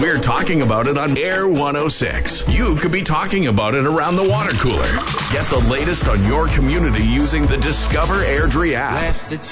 We're talking about it on Air 106. You could be talking about it around the water cooler. Get the latest on your community using the Discover Airdrie app.